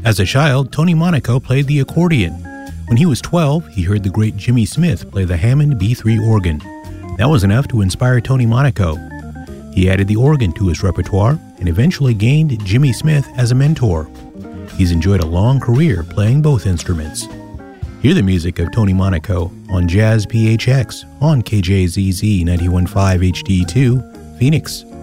As a child, Tony Monaco played the accordion. When he was 12, he heard the great Jimmy Smith play the Hammond B3 organ. That was enough to inspire Tony Monaco. He added the organ to his repertoire and eventually gained Jimmy Smith as a mentor. He's enjoyed a long career playing both instruments. Hear the music of Tony Monaco on Jazz PHX on KJZZ 91.5 HD2, Phoenix.